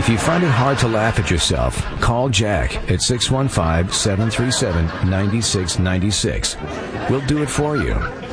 If you find it hard to laugh at yourself, call Jack at 615-737-9696. We'll do it for you.